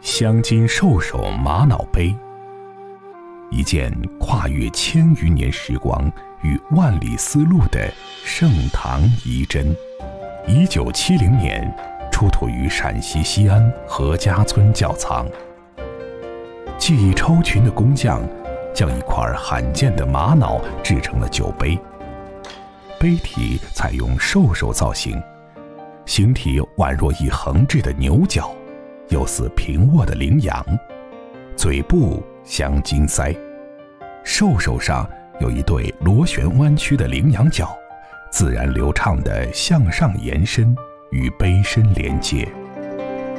镶金兽首玛瑙杯，一件跨越1000余年时光与万里丝路的盛唐遗珍。1970年出土于陕西西安何家村窖藏。技艺超群的工匠将一块罕见的玛瑙制成了酒杯，杯体采用兽首造型，形体宛若一横置的牛角，又似平卧的羚羊，嘴部镶金鳃，兽首上有一对螺旋弯曲的羚羊角，自然流畅地向上延伸，与杯身连接。